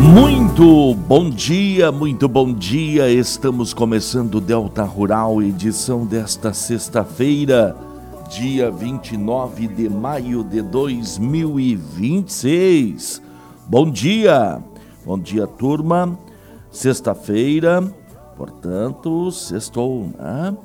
Muito bom dia, estamos começando o Delta Rural, edição desta sexta-feira, dia 29 de maio de 2026. Bom dia turma, sexta-feira, portanto, sextou, né?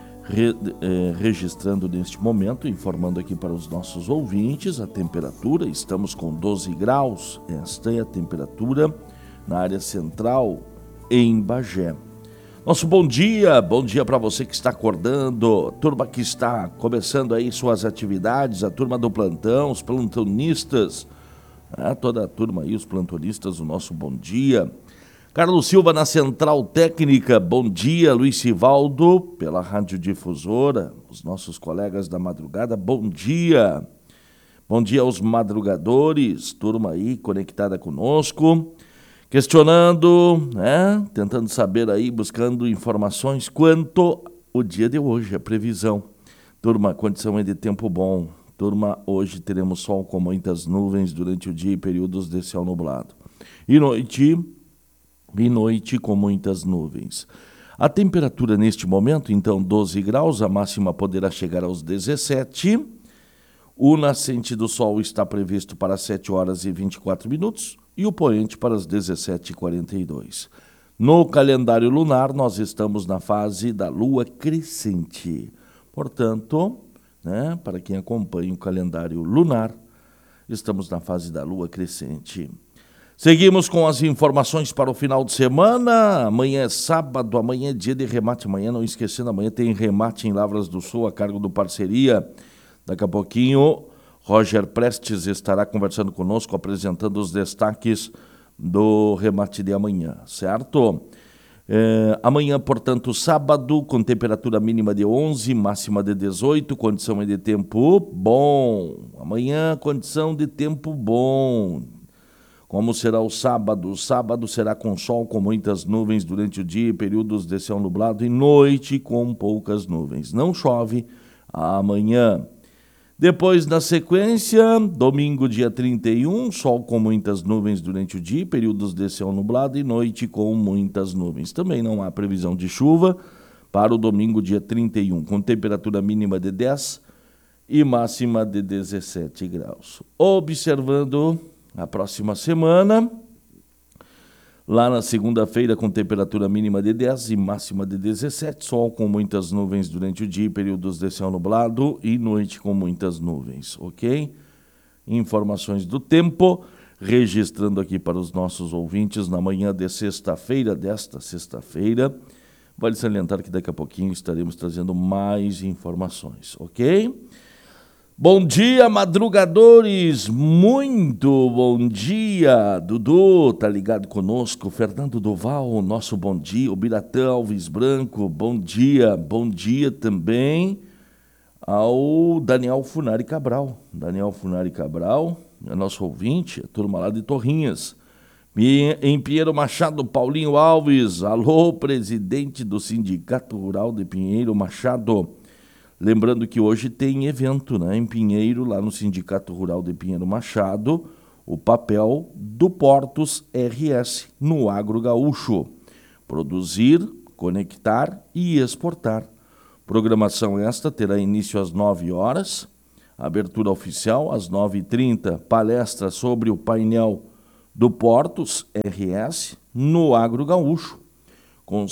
Registrando neste momento, informando aqui para os nossos ouvintes, a temperatura, estamos com 12 graus, esta é a temperatura na área central em Bagé. Nosso bom dia para você que está acordando, turma que está começando aí suas atividades, a turma do plantão, os plantonistas, toda a turma aí, os plantonistas, o nosso bom dia. Carlos Silva na Central Técnica, bom dia. Luiz Sivaldo pela Radiodifusora, os nossos colegas da madrugada, bom dia. Bom dia aos madrugadores, turma aí conectada conosco, questionando, né? Tentando saber aí, buscando informações quanto ao dia de hoje, a previsão. Turma, condição é de tempo bom. Turma, hoje teremos sol com muitas nuvens durante o dia e períodos de céu nublado. E noite com muitas nuvens. A temperatura neste momento, então, 12 graus, a máxima poderá chegar aos 17. O nascente do sol está previsto para 7 horas e 24 minutos e o poente para as 17h42. No calendário lunar, nós estamos na fase da lua crescente. Portanto, né, para quem acompanha o calendário lunar, estamos na fase da lua crescente. Seguimos com as informações para o final de semana. Amanhã é sábado, amanhã é dia de remate. Amanhã, não esquecendo, amanhã tem remate em Lavras do Sul, a cargo do Parceria. Daqui a pouquinho, Roger Prestes estará conversando conosco, apresentando os destaques do remate de amanhã, certo? Amanhã, portanto, sábado, com temperatura mínima de 11, máxima de 18, condição de tempo bom. Amanhã, condição de tempo bom. Como será o sábado? O sábado será com sol, com muitas nuvens durante o dia, períodos de céu nublado, e noite com poucas nuvens. Não chove amanhã. Depois, na sequência, domingo, dia 31, sol com muitas nuvens durante o dia, períodos de céu nublado, e noite com muitas nuvens. Também não há previsão de chuva para o domingo, dia 31, com temperatura mínima de 10 e máxima de 17 graus. Observando a próxima semana, lá na segunda-feira, com temperatura mínima de 10 e máxima de 17, sol com muitas nuvens durante o dia, períodos de céu nublado e noite com muitas nuvens, ok? Informações do tempo, registrando aqui para os nossos ouvintes na manhã de sexta-feira, desta sexta-feira. Vale salientar que daqui a pouquinho estaremos trazendo mais informações, ok? Bom dia, madrugadores, muito bom dia. Dudu, tá ligado conosco, Fernando Duval, nosso bom dia, o Biratã Alves Branco, bom dia também ao Daniel Funari Cabral. Daniel Funari Cabral é nosso ouvinte, a turma lá de Torrinhas. Em Pinheiro Machado, Paulinho Alves, alô, presidente do Sindicato Rural de Pinheiro Machado. Lembrando que hoje tem evento, né, em Pinheiro, lá no Sindicato Rural de Pinheiro Machado, o papel do Portos RS no agro gaúcho. Produzir, conectar e exportar. Programação esta terá início às 9 horas, abertura oficial às 9h30, palestra sobre o painel do Portos RS no agro gaúcho, com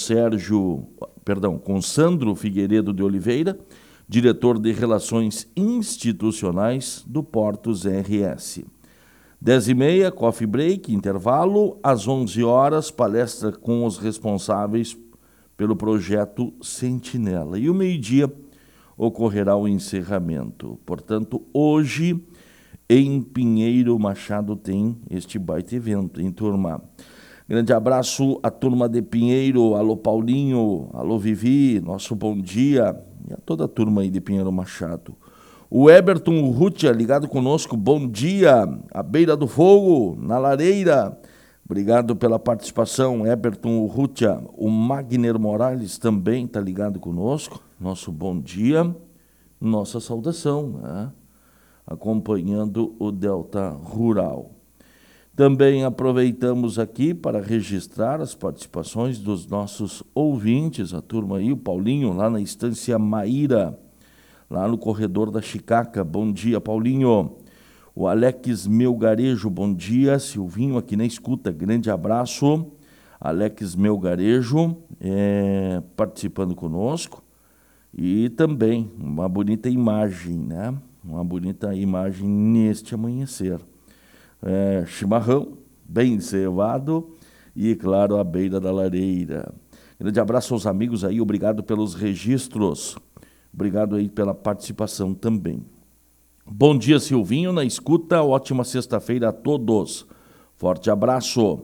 Sandro Figueiredo de Oliveira, diretor de Relações Institucionais do Portos RS. 10h30, coffee break, intervalo. Às 11 horas, palestra com os responsáveis pelo projeto Sentinela. E o meio-dia ocorrerá o encerramento. Portanto, hoje, em Pinheiro Machado, tem este baita evento, hein, turma? Grande abraço à turma de Pinheiro, alô Paulinho, alô Vivi, nosso bom dia, e a toda a turma aí de Pinheiro Machado. O Eberton Urrutia, ligado conosco, bom dia, à beira do fogo, na lareira. Obrigado pela participação, Eberton Urrutia. O Magner Morales também está ligado conosco, nosso bom dia, nossa saudação, né? Acompanhando o Delta Rural. Também aproveitamos aqui para registrar as participações dos nossos ouvintes, a turma aí, o Paulinho, lá na Estância Maíra, lá no corredor da Chicaca. Bom dia, Paulinho. O Alex Melgarejo, bom dia. Silvinho aqui na escuta, grande abraço. Alex Melgarejo participando conosco. E também uma bonita imagem, né? Uma bonita imagem neste amanhecer. Chimarrão, bem cevado e, claro, à beira da lareira. Grande abraço aos amigos aí, obrigado pelos registros, obrigado aí pela participação também. Bom dia, Silvinho, na escuta, ótima sexta-feira a todos. Forte abraço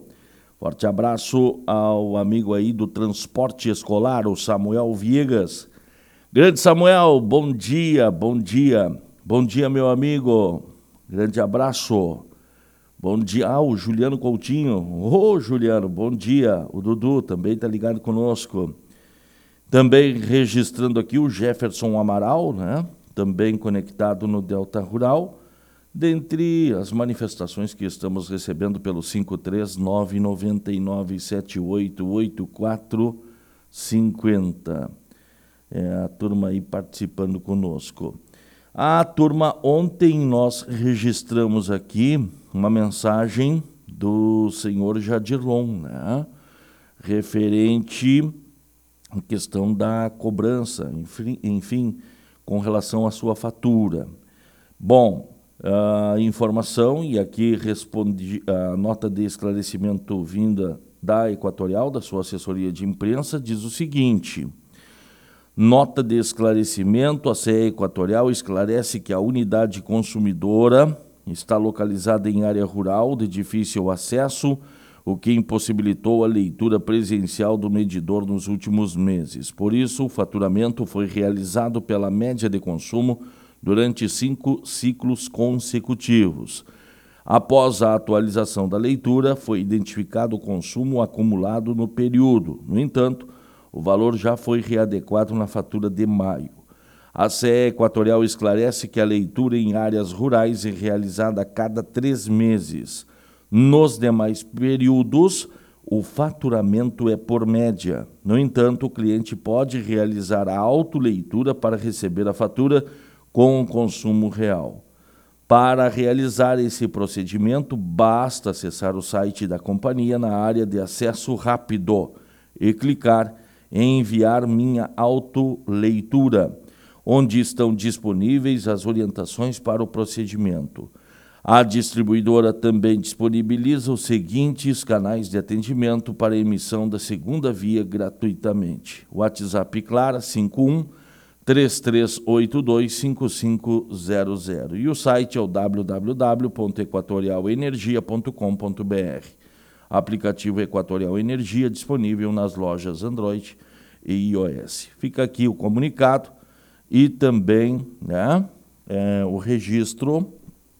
ao amigo aí do transporte escolar, o Samuel Viegas. Grande Samuel, bom dia, meu amigo, grande abraço. Bom dia, o Juliano Coutinho. Juliano, bom dia. O Dudu também está ligado conosco. Também registrando aqui o Jefferson Amaral, né? Também conectado no Delta Rural, dentre as manifestações que estamos recebendo pelo 53999788450. A turma aí participando conosco. A turma, ontem nós registramos aqui uma mensagem do senhor Jadirlon, né? Referente à questão da cobrança, enfim, com relação à sua fatura. Bom, a informação, e aqui respondi a nota de esclarecimento vinda da Equatorial, da sua assessoria de imprensa, diz o seguinte: nota de esclarecimento, a CE Equatorial esclarece que a unidade consumidora está localizada em área rural de difícil acesso, o que impossibilitou a leitura presencial do medidor nos últimos meses. Por isso, o faturamento foi realizado pela média de consumo durante 5 ciclos consecutivos. Após a atualização da leitura, foi identificado o consumo acumulado no período. No entanto, o valor já foi readequado na fatura de maio. A CE Equatorial esclarece que a leitura em áreas rurais é realizada a cada 3 meses. Nos demais períodos, o faturamento é por média. No entanto, o cliente pode realizar a autoleitura para receber a fatura com o consumo real. Para realizar esse procedimento, basta acessar o site da companhia na área de acesso rápido e clicar em enviar minha autoleitura, onde estão disponíveis as orientações para o procedimento. A distribuidora também disponibiliza os seguintes canais de atendimento para a emissão da segunda via gratuitamente. WhatsApp Clara 51-3382-5500. E o site é o www.equatorialenergia.com.br. Aplicativo Equatorial Energia disponível nas lojas Android e iOS. Fica aqui o comunicado e também, né, o registro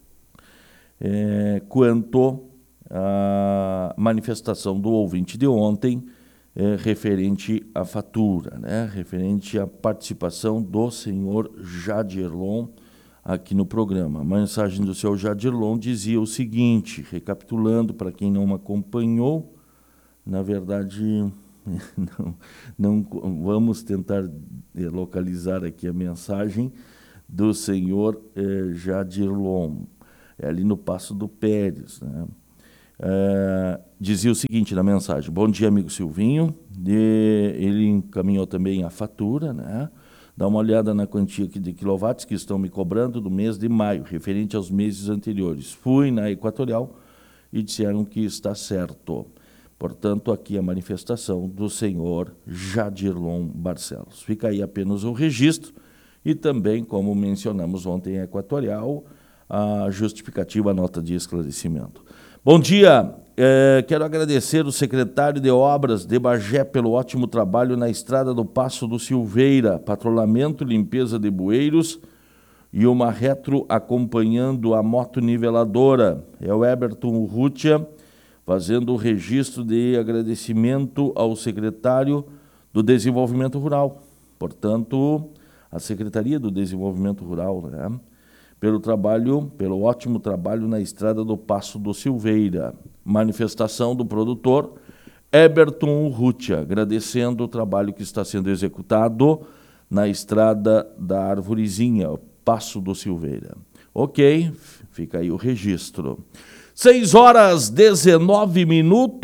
quanto à manifestação do ouvinte de ontem referente à fatura, né, referente à participação do senhor Jadirlon aqui no programa. A mensagem do senhor Jadirlon dizia o seguinte, recapitulando para quem não acompanhou, na verdade, não vamos tentar localizar aqui a mensagem do senhor Jadirlon, ali no Passo do Pérez, né? Dizia o seguinte na mensagem: bom dia, amigo Silvinho. Ele encaminhou também a fatura, né? Dá uma olhada na quantia de quilowatts que estão me cobrando do mês de maio, referente aos meses anteriores. Fui na Equatorial e disseram que está certo. Portanto, aqui a manifestação do senhor Jadirlon Barcelos. Fica aí apenas o registro e também, como mencionamos ontem em Equatorial, a justificativa, a nota de esclarecimento. Bom dia, quero agradecer o secretário de Obras de Bagé pelo ótimo trabalho na estrada do Passo do Silveira, patrulhamento, limpeza de bueiros e uma retro acompanhando a motoniveladora. É o Eberton Urrutia fazendo o registro de agradecimento ao secretário do Desenvolvimento Rural. Portanto, a Secretaria do Desenvolvimento Rural, né? pelo ótimo trabalho na estrada do Passo do Silveira. Manifestação do produtor Eberton Urrutia, agradecendo o trabalho que está sendo executado na estrada da Arvorezinha, Passo do Silveira. Ok, fica aí o registro. 6h19,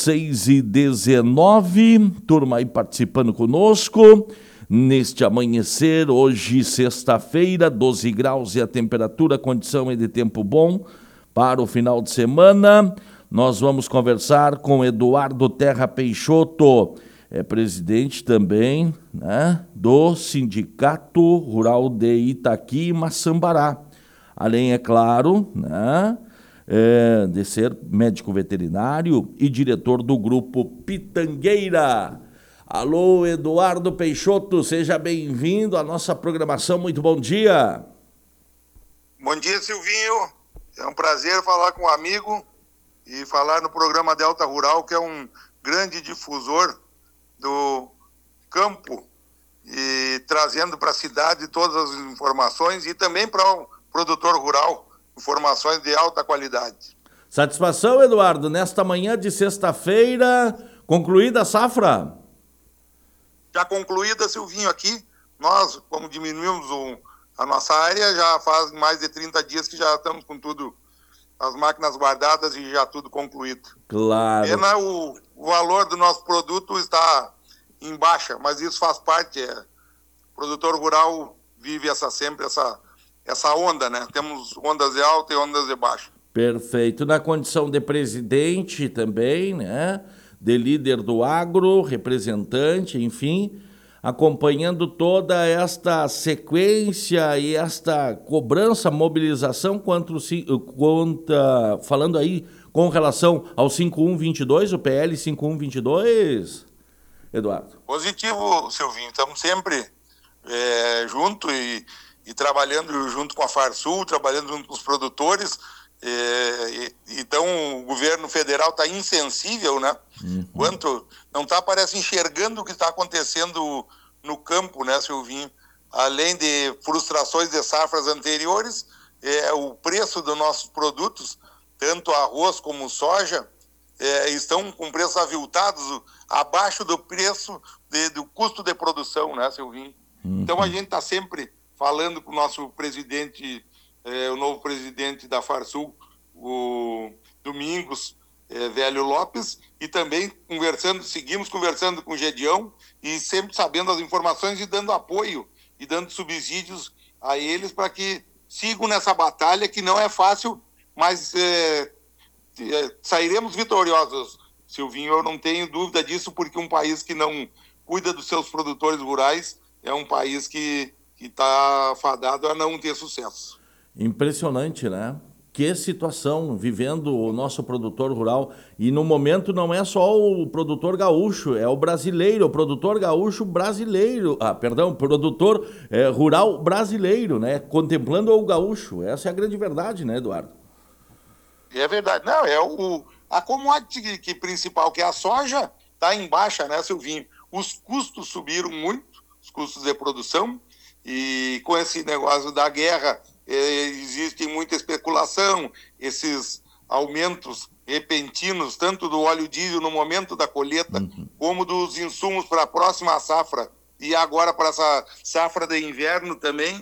6h19, turma aí participando conosco, neste amanhecer, hoje sexta-feira, 12 graus e a temperatura, a condição é de tempo bom para o final de semana. Nós vamos conversar com Eduardo Terra Peixoto, presidente também, né, do Sindicato Rural de Itaqui e Maçambará. Além, é claro, né, de ser médico veterinário e diretor do Grupo Pitangueira. Alô, Eduardo Peixoto, seja bem-vindo à nossa programação. Muito bom dia. Bom dia, Silvinho. É um prazer falar com um amigo e falar no programa Delta Rural, que é um grande difusor do campo e trazendo para a cidade todas as informações e também para o produtor rural, informações de alta qualidade. Satisfação, Eduardo, nesta manhã de sexta-feira, concluída a safra? Já concluída, Silvinho, aqui. Nós, como diminuímos a nossa área, já faz mais de 30 dias que já estamos com tudo, as máquinas guardadas e já tudo concluído. Claro. Pena o valor do nosso produto está em baixa, mas isso faz parte. O produtor rural vive sempre essa onda, né? Temos ondas de alta e ondas de baixa. Perfeito. Na condição de presidente também, né? De líder do agro, representante, enfim, acompanhando toda esta sequência e esta cobrança, mobilização falando aí com relação ao 5122, o PL 5122, Eduardo. Positivo, Silvinho. Estamos sempre junto e trabalhando junto com a Farsul, trabalhando junto com os produtores. Então o governo federal está insensível, né? Quanto não está, parece, enxergando o que está acontecendo no campo, né, Silvinho? Além de frustrações de safras anteriores, o preço dos nossos produtos, tanto arroz como soja, estão com preços aviltados, abaixo do preço do custo de produção, né, Silvinho? Então a gente está sempre falando com o nosso presidente, o novo presidente da Farsul, o Domingos Velho Lopes, e também seguimos conversando com o Gedião e sempre sabendo as informações e dando apoio e dando subsídios a eles para que sigam nessa batalha que não é fácil, mas sairemos vitoriosos, Silvinho. Eu não tenho dúvida disso, porque um país que não cuida dos seus produtores rurais é um país que está fadado a não ter sucesso. Impressionante, né? Que situação, vivendo o nosso produtor rural. E no momento não é só o produtor gaúcho, é o brasileiro, o produtor gaúcho brasileiro. Produtor rural brasileiro, né? Contemplando o gaúcho. Essa é a grande verdade, né, Eduardo? É verdade. Não, a commodity principal, que é a soja, está em baixa, né, Silvinho? Os custos subiram muito, os custos de produção, e com esse negócio da guerra, existe muita especulação, esses aumentos repentinos, tanto do óleo diesel no momento da colheita, como dos insumos para a próxima safra, e agora para essa safra de inverno também,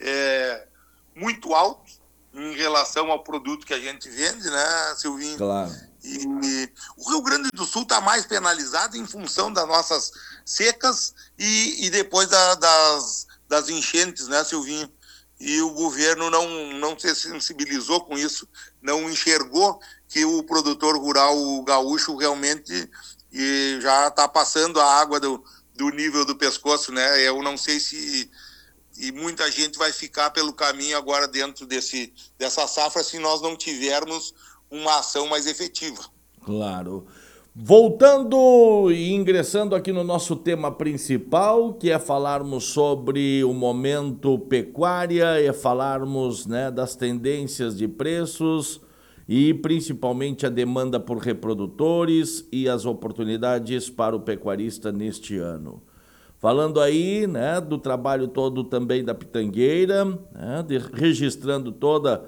muito alto em relação ao produto que a gente vende, né, Silvinho? Claro. E o Rio Grande do Sul está mais penalizado em função das nossas secas e depois das enchentes, né, Silvinho? E o governo não se sensibilizou com isso, não enxergou que o produtor rural gaúcho realmente já está passando a água do nível do pescoço, né? Eu não sei se muita gente vai ficar pelo caminho agora dentro dessa safra se nós não tivermos uma ação mais efetiva. Claro. Voltando e ingressando aqui no nosso tema principal, que é falarmos sobre o momento pecuária, é falarmos, né, das tendências de preços e principalmente a demanda por reprodutores e as oportunidades para o pecuarista neste ano. Falando aí, né, do trabalho todo também da Pitangueira, né, registrando toda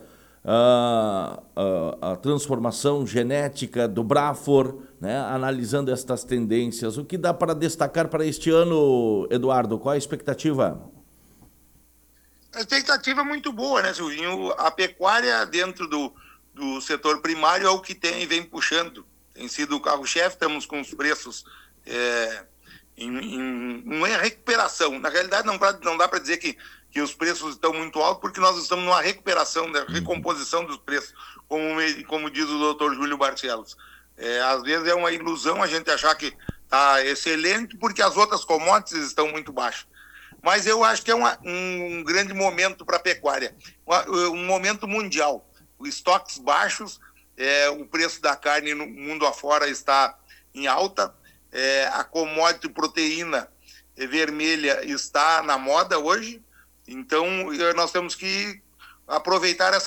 a transformação genética do Brafor, né, analisando estas tendências. O que dá para destacar para este ano, Eduardo? Qual a expectativa? A expectativa é muito boa, né, Silvinho? A pecuária dentro do setor primário é o que vem puxando. Tem sido o carro-chefe, estamos com os preços em recuperação. Na realidade, não dá para dizer que os preços estão muito altos, porque nós estamos numa recuperação, né, recomposição dos preços, como diz o doutor Júlio Barcelos. Às vezes é uma ilusão a gente achar que está excelente, porque as outras commodities estão muito baixas. Mas eu acho que é um grande momento para a pecuária, um momento mundial. Os estoques baixos, o preço da carne no mundo afora está em alta, a commodity proteína vermelha está na moda hoje, então nós temos que aproveitar essa